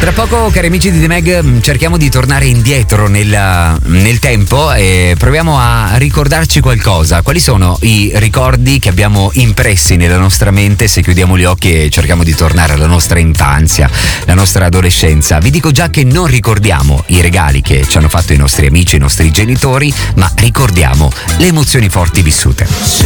Tra poco, cari amici di The Mag, cerchiamo di tornare indietro nel tempo e proviamo a ricordarci qualcosa. Quali sono i ricordi che abbiamo impressi nella nostra mente se chiudiamo gli occhi e cerchiamo di tornare alla nostra infanzia, la nostra adolescenza? Vi dico già che non ricordiamo i regali che ci hanno fatto i nostri amici, i nostri genitori, ma ricordiamo le emozioni forti vissute.